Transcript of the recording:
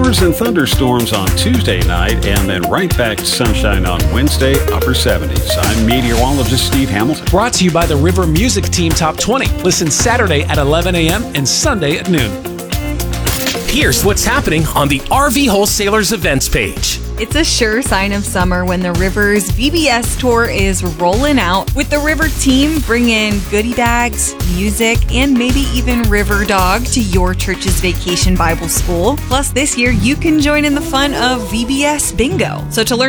Showers and thunderstorms on Tuesday night, and then right back to sunshine on Wednesday, upper 70s. I'm meteorologist Steve Hamilton. Brought to you by the River Music Team Top 20. Listen Saturday at 11 a.m. and Sunday at noon. Here's what's happening on the RV Wholesalers events page. It's a sure sign of summer when the Rivers VBS tour is rolling out, with the River team bringing goodie bags, music, and maybe even River Dog to your church's vacation Bible school. Plus, this year you can join in the fun of VBS Bingo. So to learn